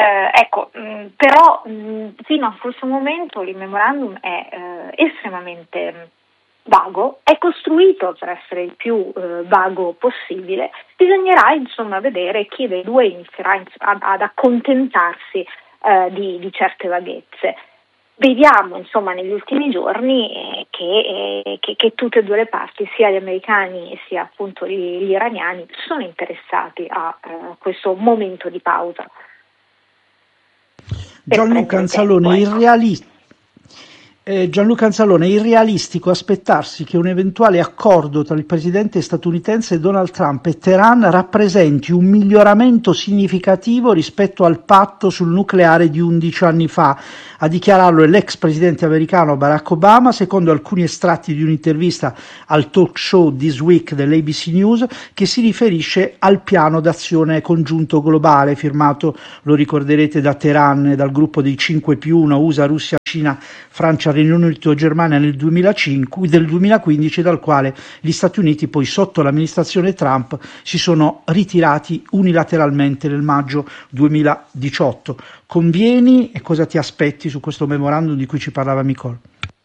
Però fino a questo momento il memorandum è estremamente vago, è costruito per essere il più vago possibile. Bisognerà insomma vedere chi dei due inizierà ad accontentarsi di certe vaghezze. Vediamo insomma negli ultimi giorni che tutte e due le parti, sia gli americani e sia appunto gli iraniani, sono interessati a questo momento di pausa. Gianluca Anzalone, è irrealistico aspettarsi che un eventuale accordo tra il presidente statunitense Donald Trump e Teheran rappresenti un miglioramento significativo rispetto al patto sul nucleare di 11 anni fa. A dichiararlo è l'ex presidente americano Barack Obama, secondo alcuni estratti di un'intervista al talk show This Week dell'ABC News, che si riferisce al piano d'azione congiunto globale firmato, lo ricorderete, da Teheran e dal gruppo dei 5+1 USA, Russia, Cina, Francia, Regno Unito e Germania del 2015, dal quale gli Stati Uniti poi sotto l'amministrazione Trump si sono ritirati unilateralmente nel maggio 2018. Convieni e cosa ti aspetti su questo memorandum di cui ci parlava Nicole?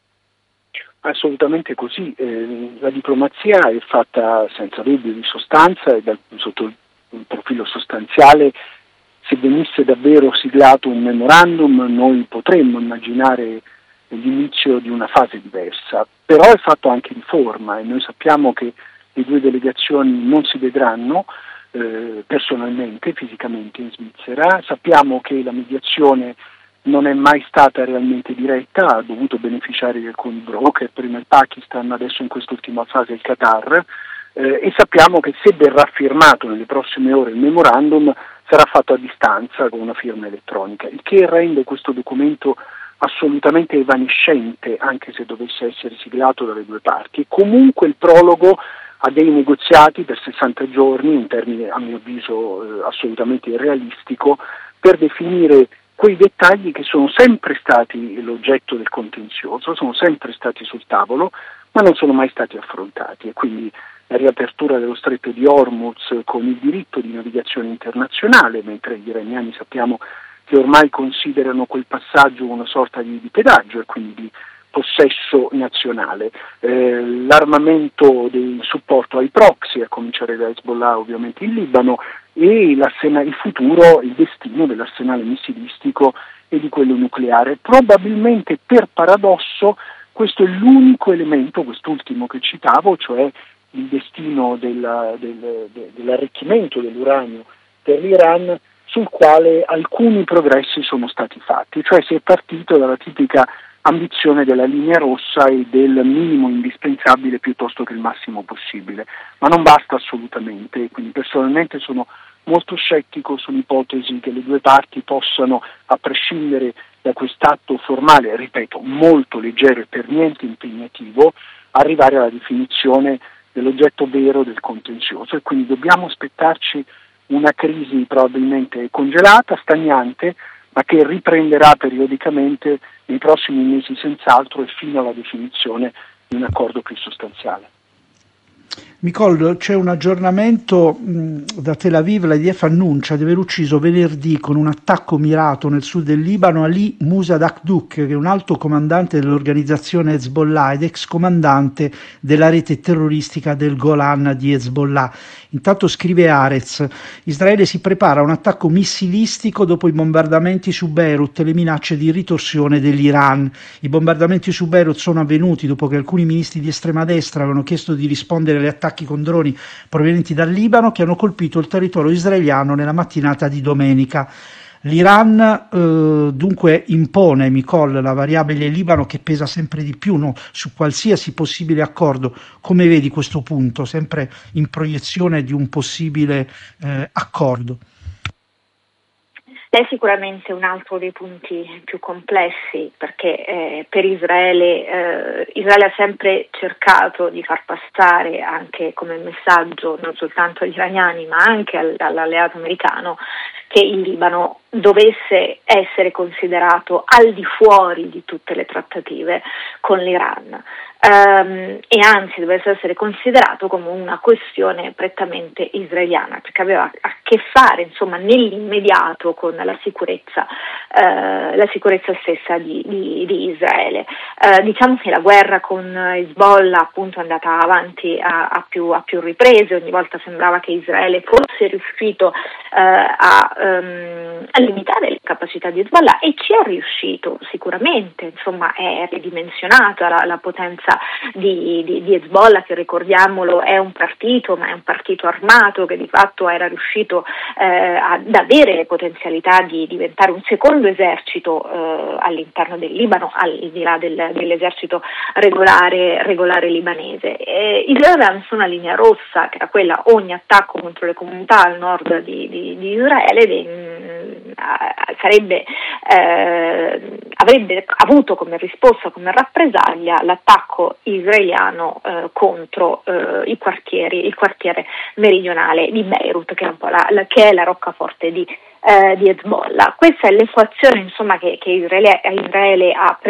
Assolutamente così, la diplomazia è fatta senza dubbio di sostanza e sotto il profilo sostanziale. Se venisse davvero siglato un memorandum noi potremmo immaginare l'inizio di una fase diversa, però è fatto anche di forma e noi sappiamo che le due delegazioni non si vedranno personalmente, fisicamente in Svizzera. Sappiamo che la mediazione non è mai stata realmente diretta, ha dovuto beneficiare di alcuni broker, prima il Pakistan, adesso in quest'ultima fase il Qatar, e sappiamo che se verrà firmato nelle prossime ore il memorandum sarà fatto a distanza con una firma elettronica, il che rende questo documento assolutamente evanescente anche se dovesse essere siglato dalle due parti. E comunque il prologo a dei negoziati per 60 giorni, un termine a mio avviso assolutamente irrealistico, per definire quei dettagli che sono sempre stati l'oggetto del contenzioso, sono sempre stati sul tavolo, ma non sono mai stati affrontati, e quindi la riapertura dello stretto di Hormuz con il diritto di navigazione internazionale, mentre gli iraniani sappiamo che ormai considerano quel passaggio una sorta di pedaggio e quindi di possesso nazionale, l'armamento del supporto ai proxy, a cominciare da Hezbollah ovviamente in Libano, e il futuro, il destino dell'arsenale missilistico e di quello nucleare. Probabilmente per paradosso questo è l'unico elemento, quest'ultimo che citavo, cioè il destino dell'arricchimento dell'uranio per l'Iran, sul quale alcuni progressi sono stati fatti, cioè si è partito dalla tipica ambizione della linea rossa e del minimo indispensabile piuttosto che il massimo possibile, ma non basta assolutamente, quindi personalmente sono molto scettico sull'ipotesi che le due parti possano, a prescindere da quest'atto formale, ripeto, molto leggero e per niente impegnativo, arrivare alla definizione dell'oggetto vero del contenzioso, e quindi dobbiamo aspettarci una crisi probabilmente congelata, stagnante, ma che riprenderà periodicamente nei prossimi mesi senz'altro e fino alla definizione di un accordo più sostanziale. Nicole, c'è un aggiornamento da Tel Aviv. L'IDF annuncia di aver ucciso venerdì con un attacco mirato nel sud del Libano Ali Musa Dakduk, che è un alto comandante dell'organizzazione Hezbollah ed ex comandante della rete terroristica del Golan di Hezbollah. Intanto scrive Haaretz, Israele si prepara a un attacco missilistico dopo i bombardamenti su Beirut e le minacce di ritorsione dell'Iran. I bombardamenti su Beirut sono avvenuti dopo che alcuni ministri di estrema destra avevano chiesto di rispondere agli attacchi con droni provenienti dal Libano che hanno colpito il territorio israeliano nella mattinata di domenica. L'Iran dunque impone, Nicole, la variabile Libano che pesa sempre di più, no, su qualsiasi possibile accordo. Come vedi questo punto, sempre in proiezione di un possibile accordo? È sicuramente un altro dei punti più complessi, perché per Israele ha sempre cercato di far passare anche come messaggio non soltanto agli iraniani ma anche all'alleato americano che il Libano dovesse essere considerato al di fuori di tutte le trattative con l'Iran. E anzi dovesse essere considerato come una questione prettamente israeliana, perché aveva a che fare insomma nell'immediato con la sicurezza stessa di Israele. Diciamo che la guerra con Hezbollah appunto è andata avanti a più riprese, ogni volta sembrava che Israele fosse riuscito a a limitare le capacità di Hezbollah, e ci è riuscito sicuramente, insomma è ridimensionata la potenza di Hezbollah, che ricordiamolo è un partito, ma è un partito armato che di fatto era riuscito ad avere le potenzialità di diventare un secondo esercito all'interno del Libano, al di là dell'esercito regolare libanese. Israele ha messo una linea rossa, che era quella: ogni attacco contro le comunità al nord di Israele avrebbe avuto come risposta, come rappresaglia, l'attacco israeliano contro il quartiere meridionale di Beirut, che è un po' che è la roccaforte di Hezbollah. Questa è l'equazione, insomma, che Israele ha